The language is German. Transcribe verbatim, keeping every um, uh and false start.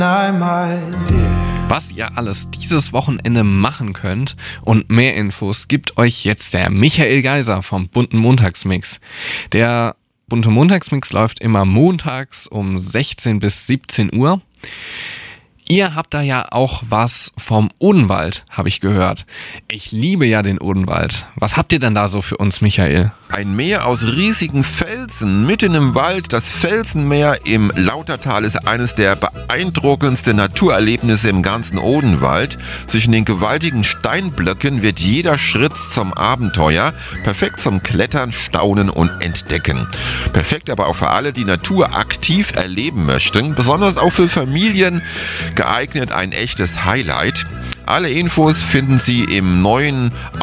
Was ihr alles dieses Wochenende machen könnt und mehr Infos gibt euch jetzt der Michael Geiser vom Bunten Montagsmix. Der Bunte Montagsmix läuft immer montags um sechzehn bis siebzehn Uhr. Ihr habt da ja auch was vom Odenwald, habe ich gehört. Ich liebe ja den Odenwald. Was habt ihr denn da so für uns, Michael? Ein Meer aus riesigen Felsen mitten im Wald. Das Felsenmeer im Lautertal ist eines der beeindruckendsten Naturerlebnisse im ganzen Odenwald. Zwischen den gewaltigen Steinblöcken wird jeder Schritt zum Abenteuer. Perfekt zum Klettern, Staunen und Entdecken. Perfekt aber auch für alle, die Natur aktiv erleben möchten. Besonders auch für Familien geeignet, ein echtes Highlight. Alle Infos finden Sie im neuen